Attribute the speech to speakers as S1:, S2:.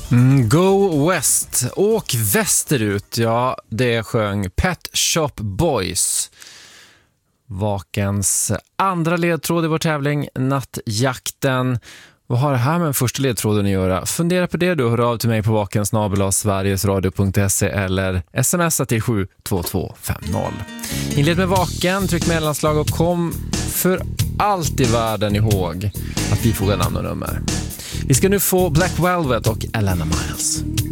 S1: Go West, åk västerut, ja det sjöng Pet Shop Boys. Vakens andra ledtråd i vår tävling, Nattjakten. Vad har det här med första ledtråden att göra? Fundera på det, du hör av till mig på vaken@sverigesradio.se eller smsa till 72250. Inled med Vaken, tryck mellanslag och kom för allt i världen ihåg att vi får namn och nummer. Vi ska nu få Black Velvet och Elena Miles.